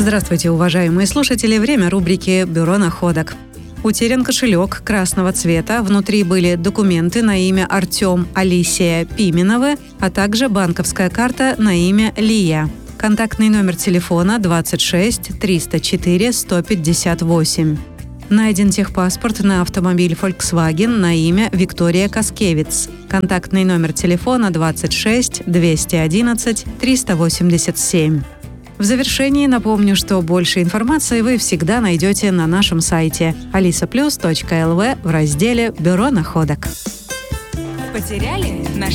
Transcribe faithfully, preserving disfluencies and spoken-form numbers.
Здравствуйте, уважаемые слушатели! Время рубрики «Бюро находок». Утерян кошелек красного цвета. Внутри были документы на имя Артем, Алисия Пименовы, а также банковская карта на имя Лия. Контактный номер телефона двадцать шесть триста четыре сто пятьдесят восемь. Найден техпаспорт на автомобиль Volkswagen на имя Виктория Каскевиц. Контактный номер телефона двадцать шесть двести одиннадцать триста восемьдесят семь. В завершении напомню, что больше информации вы всегда найдете на нашем сайте алиса плюс точка эл ви в разделе «Бюро находок». Потеряли?